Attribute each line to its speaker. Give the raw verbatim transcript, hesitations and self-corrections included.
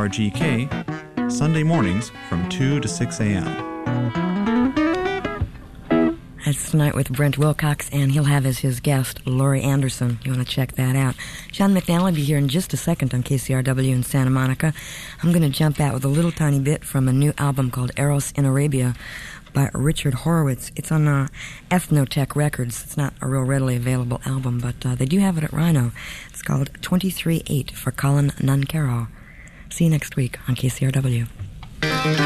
Speaker 1: R G K, Sunday mornings from two to six a.m.
Speaker 2: That's tonight with Brent Wilcox, and he'll have as his guest Laurie Anderson. You want to check that out. Sean McNally will be here in just a second on K C R W in Santa Monica. I'm going to jump out with a little tiny bit from a new album called Eros in Arabia by Richard Horowitz. It's on uh, Ethnotech Records. It's not a real readily available album, but uh, they do have it at Rhino. It's called twenty-three eight for Colin Nuncaro. See you next week on K C R W.